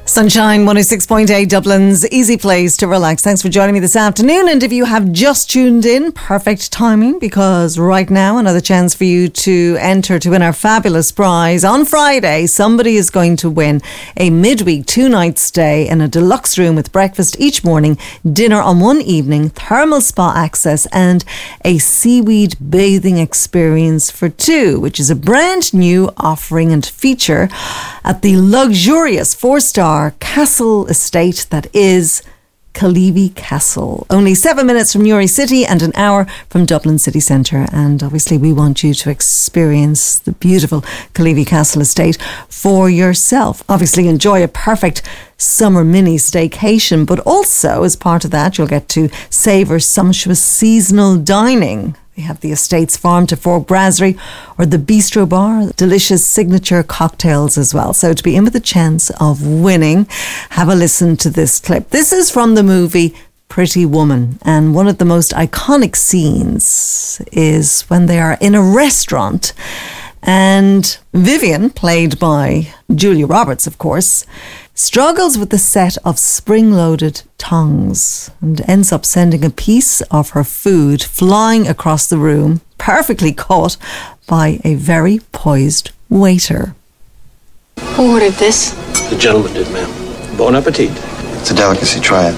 Sunshine 106.8, Dublin's easy place to relax. Thanks for joining me this afternoon. And if you have just tuned in, perfect timing, because right now another chance for you to enter to win our fabulous prize. On Friday, somebody is going to win a midweek 2-night stay in a deluxe room with breakfast each morning, dinner on one evening, thermal spa access and a seaweed bathing experience for two, which is a brand new offering and feature at the luxurious 4-star castle estate that is Kalivi Castle. Only 7 minutes from Newry City and an hour from Dublin city centre. And obviously we want you to experience the beautiful Kalivi Castle estate for yourself. Obviously enjoy a perfect summer mini staycation, but also as part of that you'll get to savour sumptuous seasonal dining. We have the estate's farm to fork brasserie or the bistro bar, delicious signature cocktails as well. So to be in with a chance of winning, have a listen to this clip. This is from the movie Pretty Woman, and one of the most iconic scenes is when they are in a restaurant and Vivian, played by Julia Roberts of course, struggles with the set of spring-loaded tongs and ends up sending a piece of her food flying across the room, perfectly caught by a very poised waiter. Who ordered this? The gentleman did, ma'am. Bon appetit. It's a delicacy, try it.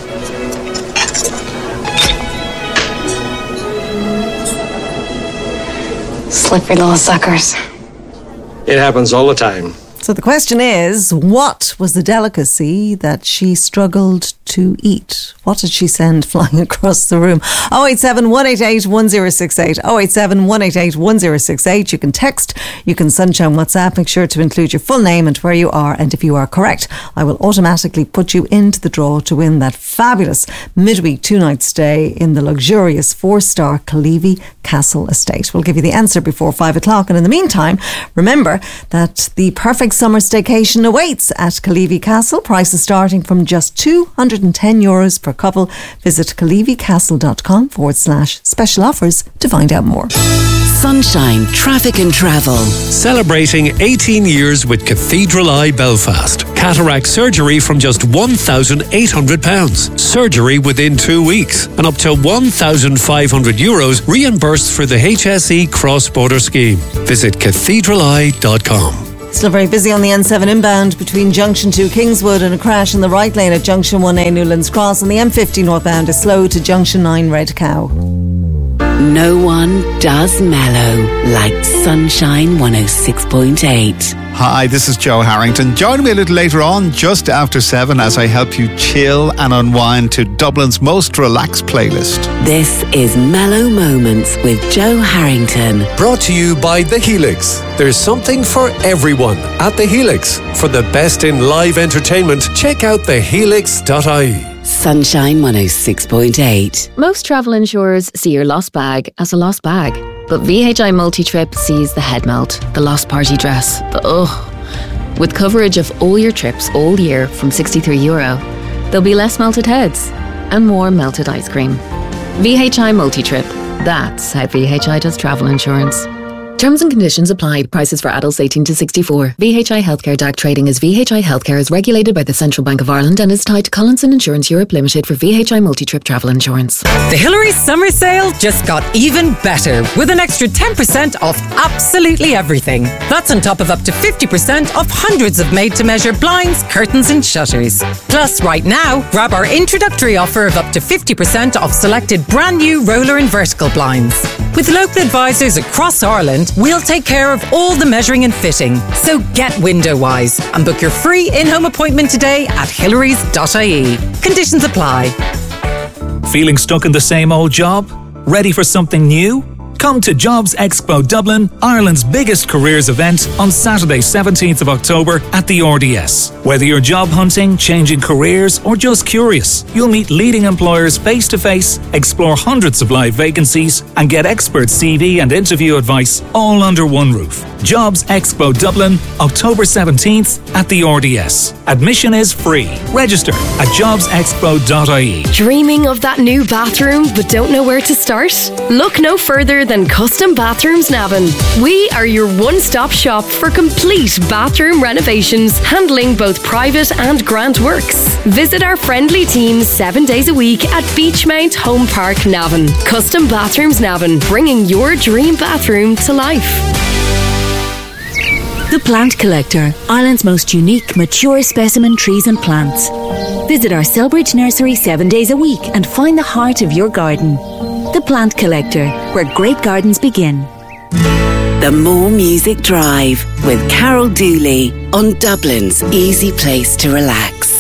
Slippery little suckers. It happens all the time. So the question is, what was the delicacy that she struggled to eat? What did she send flying across the room? 087 188 1068. 087 188 1068. You can text, you can sunshine WhatsApp. Make sure to include your full name and where you are. And if you are correct, I will automatically put you into the draw to win that fabulous midweek 2-night stay in the luxurious 4-star Kalivi Castle estate. We'll give you the answer before 5 o'clock. And in the meantime, remember that the perfect summer staycation awaits at Kalivi Castle. Prices starting from just €210 per couple. Visit kalivicastle.com/special offers to find out more. Sunshine Traffic and Travel. Celebrating 18 years with Cathedral Eye Belfast. Cataract surgery from just £1,800. Surgery within 2 weeks. And up to €1,500 reimbursed for the HSE cross-border scheme. Visit cathedraleye.com. Still very busy on the N7 inbound between Junction 2 Kingswood and a crash in the right lane at Junction 1A Newlands Cross, and the M50 northbound is slow to Junction 9 Red Cow. No one does mellow like Sunshine 106.8. Hi, this is Joe Harrington. Join me a little later on, just after 7, as I help you chill and unwind to Dublin's most relaxed playlist. This is Mellow Moments with Joe Harrington. Brought to you by The Helix. There's something for everyone at The Helix. For the best in live entertainment, check out thehelix.ie. Sunshine 106.8. Most travel insurers see your lost bag as a lost bag. But VHI Multi-Trip sees the head melt, the lost party dress, the ugh. With coverage of all your trips all year from €63, there'll be less melted heads and more melted ice cream. VHI Multi-Trip. That's how VHI does travel insurance. Terms and conditions apply. Prices for adults 18 to 64. VHI Healthcare DAC trading as VHI Healthcare is regulated by the Central Bank of Ireland and is tied to Collinson Insurance Europe Limited for VHI Multi-Trip travel insurance. The Hillary's summer sale just got even better with an extra 10% off absolutely everything. That's on top of up to 50% off hundreds of made-to-measure blinds, curtains and shutters. Plus, right now, grab our introductory offer of up to 50% off selected brand new roller and vertical blinds. With local advisors across Ireland, we'll take care of all the measuring and fitting. So get window wise and book your free in-home appointment today at hillarys.ie. Conditions apply. Feeling stuck in the same old job? Ready for something new? Come to Jobs Expo Dublin, Ireland's biggest careers event, on Saturday 17th of October at the RDS. Whether you're job hunting, changing careers or just curious, you'll meet leading employers face to face, explore hundreds of live vacancies and get expert CV and interview advice all under one roof. Jobs Expo Dublin, October 17th at the RDS. Admission is free. Register at jobsexpo.ie. Dreaming of that new bathroom but don't know where to start? Look no further than Custom Bathrooms Navan. We are your one-stop shop for complete bathroom renovations, handling both private and grant works. Visit our friendly team 7 days a week at Beachmount Home Park, Navan. Custom Bathrooms Navan, bringing your dream bathroom to life. The Plant Collector, Ireland's most unique, mature specimen trees and plants. Visit our Selbridge nursery 7 days a week and find the heart of your garden. The Plant Collector, where great gardens begin. The More Music Drive with Carol Dooley on Dublin's easy place to relax.